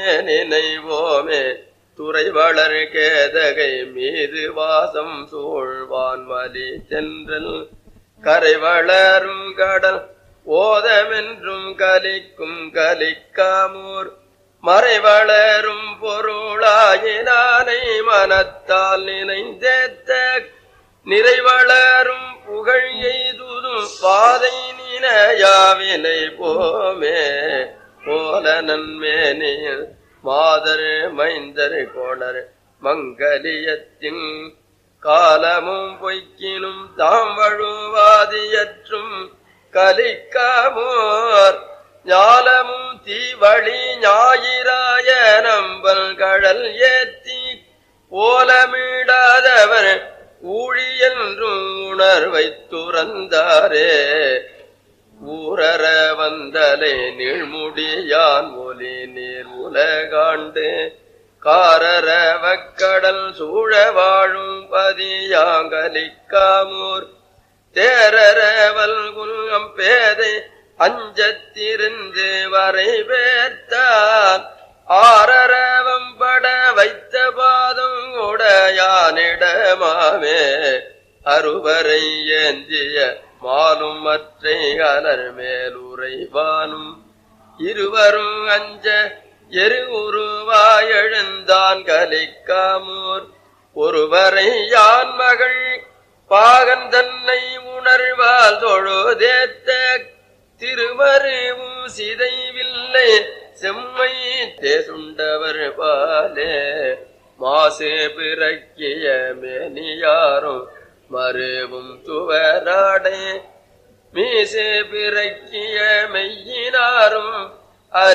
நினைவோமே துறை வளர் கேதகை மீது வாசம் சூழ்வான்மலி தென்றல் கரை வளரும் கடல் ஓதமென்றும் கலிக்கும் கலிக்காமூர் மறை வளரும் பொருளாயினானை மனத்தால் நினைந்தேத்த நிறைவளரும் புகழ் எய்துதும் பாதை நினையாவினை போமே போல நன்மேனியில் மாதர் மைந்தர் கோணர் மங்கலியத்தின் காலமும் பொய்க்கினும் தாம் வழுவாதியற்றும் கலிக்காமோர் ஞாலமும் தீவழி ஞாயிறாய நம்பல் கடல் ஏத்தி ஓலமிடாதவர் ஊழி என்றும் உணர்வை துறந்தாரே ஊரற வந்தலை நீழ்முடியான் ஒலி நீர் உலகாண்டு காரற வக்கடல் சூழ வாழும் பதியாங்கலிக்காமூர் தேரற வல்குல்கம் பேதை அஞ்சத்திருந்து வரை பேர்த்தான் ஆரரவம்பட வைத்த பாதம் உடையானிடமாமே அருவரை ஏந்திய மாலும் மற்றை அலர் மேலுரைவானும் இருவரும் அஞ்ச எரு உருவாயெழுந்தான் கலிக்காமூர் ஒருவரை யான் மகள் பாகன் தன்னை உணர்வால் தொழுதேத்த திருமருவும் சிதைவில்லை செம்மை தேசுண்டவர் பாலே மாசு பிறக்கிய மேனியாரும் மருவும் துவராடே மீசு பிறக்கிய மெய்யினாரும்